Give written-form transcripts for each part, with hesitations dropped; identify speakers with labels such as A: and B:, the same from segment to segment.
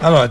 A: Allora,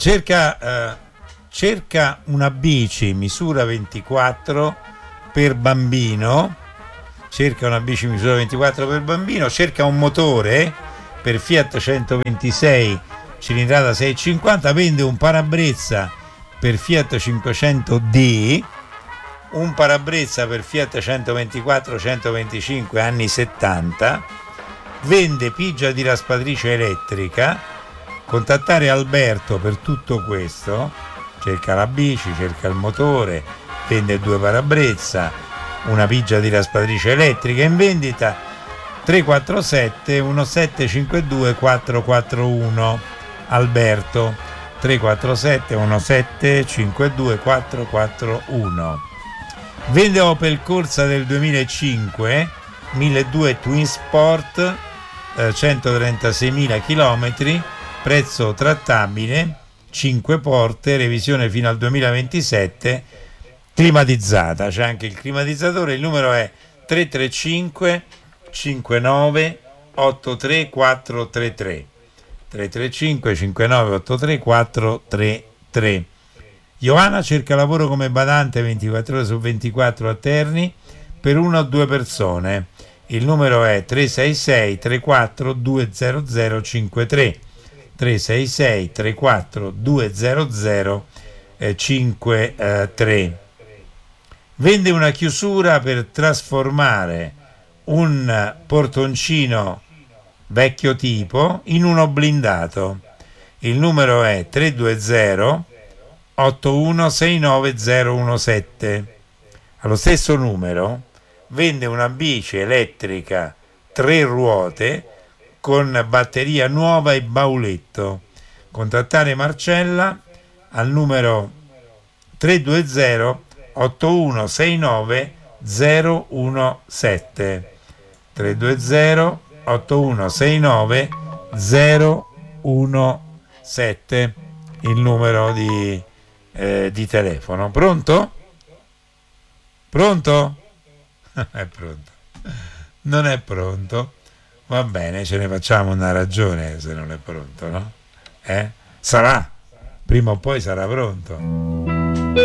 A: cerca una bici misura 24 per bambino, cerca una bici misura 24 per bambino, cerca un motore per Fiat 126 cilindrata 650, vende un parabrezza per Fiat 500D, un parabrezza per Fiat 124-125 anni 70, vende pigia di raspatrice elettrica. Contattare Alberto per tutto questo, cerca la bici, cerca il motore, vende 2 parabrezza, una pigia di raspatrice elettrica in vendita. 347 1752 441 Alberto, 347 1752 441. Vende Opel Corsa del 2005 1200 Twin Sport, 136.000 km, prezzo trattabile, 5 porte, revisione fino al 2027, climatizzata, c'è anche il climatizzatore. Il numero è 335 59 83 433, 335 59 83 433. Ioana cerca lavoro come badante 24 ore su 24 a Terni per 1 o 2 persone. Il numero è 366 34 20053, 366 34 20053. Vende una chiusura per trasformare un portoncino vecchio tipo in uno blindato. Il numero è 320 8169017. Allo stesso numero vende una bici elettrica 3 ruote con batteria nuova e bauletto. Contattare Marcella al numero 320 8169 017, 320 8169 017, il numero di telefono. Pronto? Pronto? È pronto. Non è pronto. Va bene, ce ne facciamo una ragione se non è pronto, no? Sarà. Prima o poi sarà pronto.